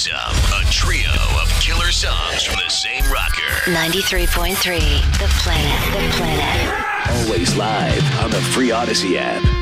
Some, a trio of killer songs from the same rocker. 93.3, The Planet. Always live on the free Odyssey app.